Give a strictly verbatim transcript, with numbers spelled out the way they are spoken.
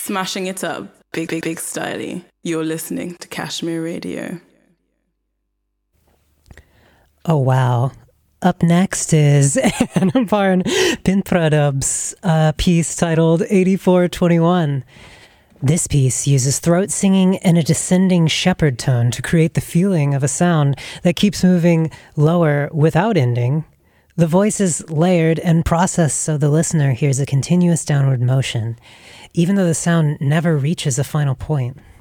Smashing it up, big, big, big styly. You're listening to Kashmir Radio. Oh, wow. Up next is Anaparn Pinpradub's uh, piece titled eighty-four twenty-one. This piece uses throat singing and a descending shepherd tone to create the feeling of a sound that keeps moving lower without ending. The voice is layered and processed so the listener hears a continuous downward motion, even though the sound never reaches a final point.